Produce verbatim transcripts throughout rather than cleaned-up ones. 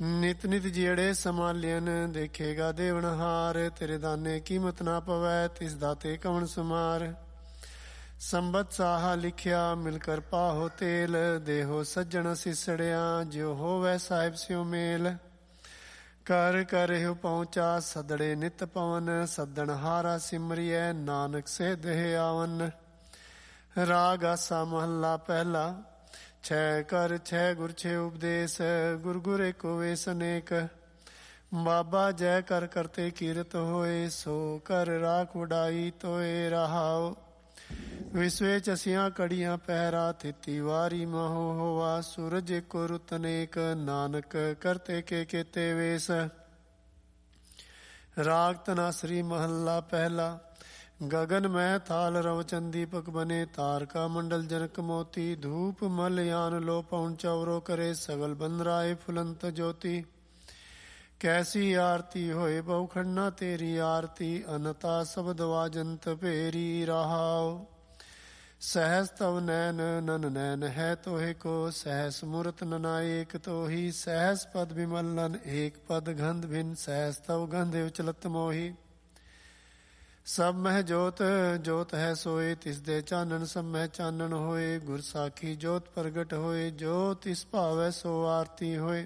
ਨਿਤ ਨਿਤ ਜਿਹੜੇ ਸੰਭਾਲਿਅਨ ਦੇਖੇਗਾ ਦੇਵਨਹਾਰ। ਤੇਰੇ ਦਾਨੇ ਕੀਮਤ ਨਾ ਪਵੈ ਤਿਸ ਦਾਤੇ ਕਵਣ ਸੁਮਾਰ। ਸੰਬਤ ਸਾਹਾ ਲਿਖਿਆ ਮਿਲ ਕਰ ਪਾਹੋ ਤੇਲ। ਦੇਹੋ ਸੱਜਣ ਸਿਸੜਿਆ ਜਿਉ ਹੋਵੈ ਸਾਹਿਬ ਸਿਉ ਮੇਲ। ਕਰ ਕਰਹਿਉ ਪਹੁੰਚਾ ਸਦੜੇ ਨਿਤ ਪਵਨ। ਸੱਦਣ ਹਾਰਾ ਸਿਮਰਿਐ ਨਾਨਕ ਸੇ ਦੇਹ ਆਵਨ। ਰਾਗ ਆਸਾ ਮਹੱਲਾ ਪਹਿਲਾ। ਛੈ ਕਰ ਛੈ ਗੁਰ ਛੇ ਉਪਦੇਸ। ਗੁਰ ਗੁਰ ਏਕੋ ਵੇਸ ਅਨੇਕ। ਬਾਬਾ ਜੈ ਕਰ ਕਰਤੇ ਕੀਰਤ ਹੋਏ। ਸੋ ਕਰ ਰਾਖ ਵਡਾਈ ਤੋਏ ਰਹਾਉ। ਵਿਸਵੇ ਚਸੀਆਂ ਕੜੀਆਂ ਪਹਿਰਾ ਥਿਤੀ ਵਾਰੀ ਮਹੋ ਹੋਵਾ। ਸੂਰਜ ਏਕੋ ਰੁਤ ਅਨੇਕ ਨਾਨਕ ਕਰਤੇ ਕੇ ਕੇਤੇ ਵੇਸ। ਰਾਗ ਧਨਾਸਰੀ ਮਹੱਲਾ ਪਹਿਲਾ। ਗਗਨ ਮੈਂ ਥਾਲ ਰਵਚਨ ਦੀਪਕ ਬਨੇ। ਤਾਰਕਾ ਮੰਡਲ ਜਨਕ ਮੋਤੀ। ਧੂਪ ਮਲ ਯਾਨ ਲੋ ਪਉਣ ਚੌਰੋ ਕਰੇ। ਸਗਲ ਬੰਦਰਾਏ ਫੁਲੰਤ ਜੋਤੀ। ਕੈਸੀ ਆਰਤੀ ਹੋਏ ਬਹੁ ਖੰਡਾ ਤੇਰੀ ਆਰਤੀ। ਅਨਤਾ ਸਬਦ ਵਾਜੰਤ ਭੇਰੀ ਰਹਾਉ। ਸਹਿਸ ਤਵ ਨੈਨ ਨਨ ਨੈਨ ਹੈ ਤੋਹਿ ਕੋ। ਸਹਿਸ ਮੂਰਤ ਨਨਾ ਏਕ ਤੋਹੀ। ਸਹਿਸ ਪਦ ਬਿਮਲ ਨਨ ਏਕ ਪਦ ਗੰਧ ਭਿਨ। ਸਹਿਸ ਤਵ ਗੰਧ ਉਚਲਤ ਮੋਹੀ। ਸਭ ਮਹਿ ਜੋਤ ਜੋਤ ਹੈ ਸੋਏ। ਤਿਸ ਦੇ ਚਾਨਣ ਸਭ ਮਹਿ ਚਾਨਣ ਹੋਏ। ਗੁਰ ਸਾਖੀ ਜੋਤ ਪ੍ਰਗਟ ਹੋਏ। ਜੋ ਤਿਸ ਭਾਵੈ ਸੋ ਆਰਤੀ ਹੋਏ।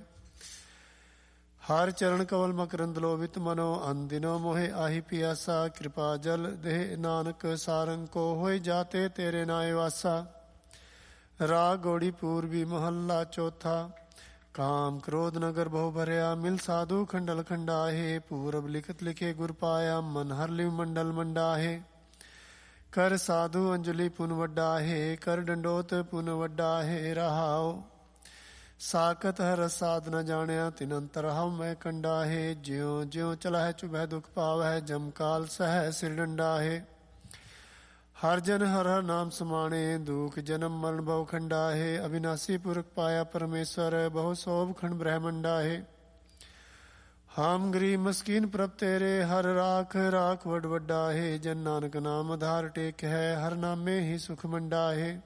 ਹਰ ਚਰਨ ਕਵਲ ਮਕਰੰਦ ਲੋਭਿਤ ਮਨੋ। ਅਨ ਦਿਨੋ ਮੋਹਿ ਆਹੀ ਪਿਆਸਾ। ਕਿਰਪਾ ਜਲ ਦੇਹ ਨਾਨਕ ਸਾਰੰਗ ਕੋ। ਹੋਏ ਜਾਤੇ ਤੇਰੇ ਨਾਏ ਵਾਸਾ। ਰਾਗ ਗੌੜੀ ਪੂਰਬੀ ਮਹੱਲਾ ਚੌਥਾ। ਕਾਮ ਕ੍ਰੋਧ ਨਗਰ ਬਹੁ ਭਰਿਆ। ਮਿਲ ਸਾਧੂ ਖੰਡਲ ਖੰਡਾਹੇ। ਪੂਰਬ ਲਿਖਤ ਲਿਖੇ ਗੁਰ ਪਾਇਆ। ਮਨ ਹਰ ਲਿਵ ਮੰਡਲ ਮੰਡਾਹੇ। ਕਰ ਸਾਧੂ ਅੰਜਲੀ ਪੁਨ ਵੱਡਾਹੇ। ਕਰ ਡੰਡੋਤ ਪੁਨ ਵੱਡਾਹੇ ਰਹਾਉ। ਸਾਕਤ ਹਰ ਸਾਧ ਨ ਜਾਣਿਆ। ਤਿਨ ਅੰਤਰ ਹਉ ਮੈਂ ਕੰਡਾਹੇ। ਜਿਉ ਜਿਉ ਚਲਹਿ ਚੁਭੈ ਦੁਖ ਪਾਵਹਿ। ਜਮਕਾਲ ਸਹਿ ਸਿਰ ਡੰਡਾਹੇ। ਹਰ ਜਨ ਹਰ ਹਰ ਨਾਮ ਸਮਾਣੇ। ਦੁਖ ਜਨਮ ਮਰਨ ਬਹੁ ਖੰਡਾਹੇ। ਅਵਿਨਾਸੀ ਪੁਰਖ ਪਾਇਆ ਪਰਮੇਸ਼ਰ। ਬਹੁ ਸੋਭ ਖੰਡ ਬ੍ਰਹਮੰਡਾਹੇ। ਹਾਮ ਗਰੀਬ ਮਸਕੀਨ ਪ੍ਰਭ ਤੇਰੇ। ਹਰ ਰਾਖ ਰਾਖ ਵਡ ਵੱਡਾਹੇ। ਜਨ ਨਾਨਕ ਨਾਮ ਆਧਾਰ ਟੇਕ ਹੈ। ਹਰ ਨਾਮੇ ਹੀ ਸੁਖ ਮੰਡਾਹੇ।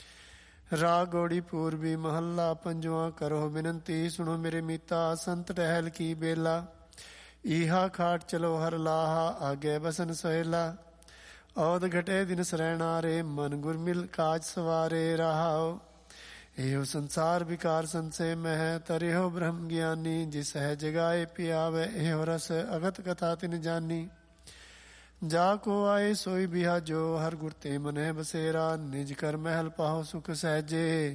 ਰਾਗ ਗੌੜੀ ਪੂਰਬੀ ਮਹੱਲਾ ਪੰਜਵਾਂ। ਕਰੋ ਬਿਨੰਤੀ ਸੁਣੋ ਮੇਰੇ ਮੀਤਾ। ਸੰਤ ਟਹਿਲ ਕੀ ਬੇਲਾ। ਈਹਾ ਖਾਟ ਚਲੋ ਹਰ ਲਾਹਾ। ਆਗੇ ਬਸਨ ਸੋਹਿਲਾ। ਔਦ ਘਟੇ ਦਿਨ ਸਰੈਣਾਰੇ। ਮਨ ਗੁਰ ਮਿਲ ਕਾਜ ਸਵਾਰੇ ਰਹਾਉ। ਇਹੋ ਸੰਸਾਰ ਵਿਕਾਰ ਸੰਸੇ ਮਹਿ। ਤਰਿਓ ਬ੍ਰਹਮ ਗਿਆਨੀ। ਜਿਸ ਹੈ ਜਗਾਏ ਪਿਆਵੇ। ਇਹੋ ਰਸ ਅਗਤ ਕਥਾ ਤਿਨ ਜਾਨੀ। ਜਾ ਕੋ ਆਏ ਸੋਈ ਬਿਹਾਜੋ। ਹਰ ਗੁਰ ਤੇ ਮਨਹਿ ਬਸੇਰਾ। ਨਿਜ ਕਰ ਮਹਿਲ ਪਾਹੋ ਸੁਖ ਸਹਿਜੇ।